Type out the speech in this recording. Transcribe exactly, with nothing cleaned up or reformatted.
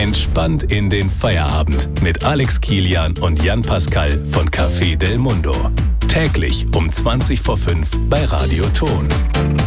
Entspannt in den Feierabend mit Alex Kilian und Jan Pascal von Café Del Mundo. Täglich um zwanzig vor fünf bei Radio Ton.